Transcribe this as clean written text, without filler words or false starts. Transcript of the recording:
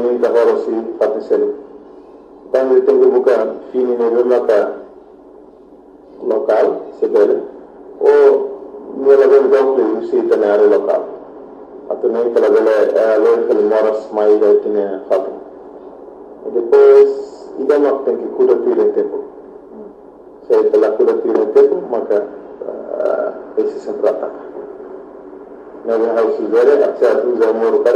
ni ta horo si patisel tangi tengu buka fini ne laka lokal sebele o nela ben dokle si tanare lokal atau nem pela vela local moras mais da tinha fato e depois idama tem que cuidar do tempo se pela cuidar do tempo maka esse sempre ataca não é o que se vê até a tua amor